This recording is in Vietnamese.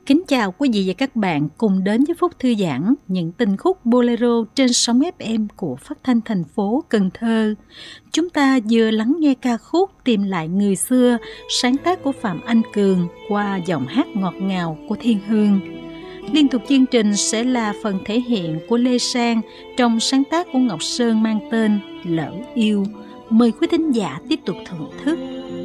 Kính chào quý vị và các bạn cùng đến với phút thư giãn những tình khúc bolero trên sóng FM của Phát thanh thành phố Cần Thơ. Chúng ta vừa lắng nghe ca khúc Tìm lại người xưa, sáng tác của Phạm Anh Cường qua giọng hát ngọt ngào của Thiên Hương. Liên tục chương trình sẽ là phần thể hiện của Lê Sang trong sáng tác của Ngọc Sơn mang tên Lỡ Yêu. Mời quý thính giả tiếp tục thưởng thức.